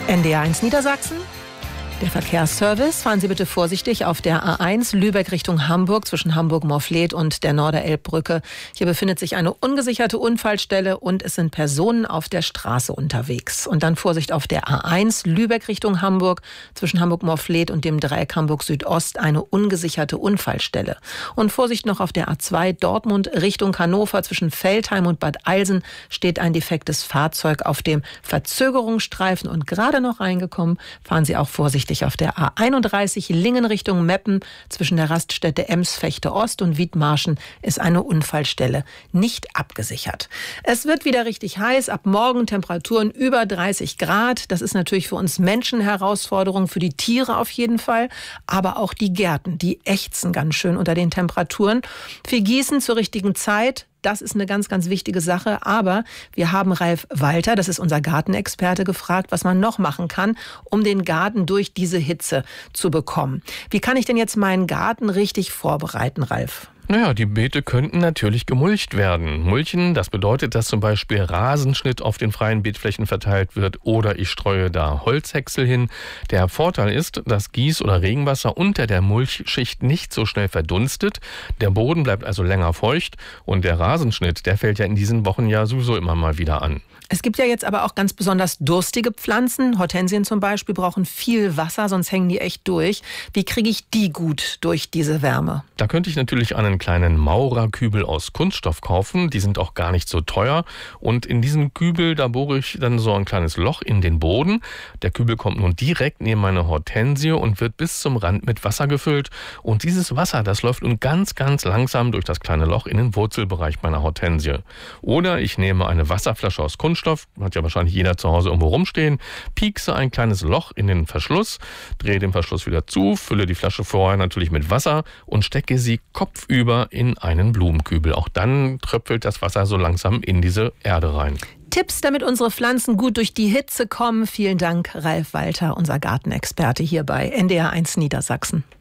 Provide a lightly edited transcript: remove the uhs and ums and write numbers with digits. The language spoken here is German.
NDR1 Niedersachsen. Der Verkehrsservice. Fahren Sie bitte vorsichtig auf der A1 Lübeck Richtung Hamburg zwischen Hamburg-Morfleet und der Norderelbbrücke. Hier befindet sich eine ungesicherte Unfallstelle und es sind Personen auf der Straße unterwegs. Und dann Vorsicht auf der A1 Lübeck Richtung Hamburg zwischen Hamburg-Morfleet und dem Dreieck Hamburg-Südost eine ungesicherte Unfallstelle. Und Vorsicht noch auf der A2 Dortmund Richtung Hannover zwischen Veltheim und Bad Eilsen steht ein defektes Fahrzeug auf dem Verzögerungsstreifen und gerade noch reingekommen. Fahren Sie auch vorsichtig auf der A31 Lingen Richtung Meppen zwischen der Raststätte Ems-Fechte-Ost und Wiedmarschen ist eine Unfallstelle nicht abgesichert. Es wird wieder richtig heiß, ab morgen Temperaturen über 30 Grad. Das ist natürlich für uns Menschen Herausforderung, für die Tiere auf jeden Fall, aber auch die Gärten, die ächzen ganz schön unter den Temperaturen. Viel Gießen zur richtigen Zeit. Das ist eine ganz, ganz wichtige Sache. Aber wir haben Ralf Walter, das ist unser Gartenexperte, gefragt, was man noch machen kann, um den Garten durch diese Hitze zu bekommen. Wie kann ich denn jetzt meinen Garten richtig vorbereiten, Ralf? Naja, die Beete könnten natürlich gemulcht werden. Mulchen, das bedeutet, dass zum Beispiel Rasenschnitt auf den freien Beetflächen verteilt wird oder ich streue da Holzhäcksel hin. Der Vorteil ist, dass Gieß- oder Regenwasser unter der Mulchschicht nicht so schnell verdunstet. Der Boden bleibt also länger feucht und der Rasenschnitt, der fällt ja in diesen Wochen ja sowieso immer mal wieder an. Es gibt ja jetzt aber auch ganz besonders durstige Pflanzen. Hortensien zum Beispiel brauchen viel Wasser, sonst hängen die echt durch. Wie kriege ich die gut durch diese Wärme? Da könnte ich natürlich einen kleinen Maurerkübel aus Kunststoff kaufen. Die sind auch gar nicht so teuer. Und in diesen Kübel, da bohre ich dann so ein kleines Loch in den Boden. Der Kübel kommt nun direkt neben meine Hortensie und wird bis zum Rand mit Wasser gefüllt. Und dieses Wasser, das läuft nun ganz, ganz langsam durch das kleine Loch in den Wurzelbereich meiner Hortensie. Oder ich nehme eine Wasserflasche aus Kunststoff, hat ja wahrscheinlich jeder zu Hause irgendwo rumstehen, piekse ein kleines Loch in den Verschluss, drehe den Verschluss wieder zu, fülle die Flasche vorher natürlich mit Wasser und stecke sie kopfüber in einen Blumenkübel. Auch dann tröpfelt das Wasser so langsam in diese Erde rein. Tipps, damit unsere Pflanzen gut durch die Hitze kommen. Vielen Dank, Ralf Walter, unser Gartenexperte hier bei NDR1 Niedersachsen.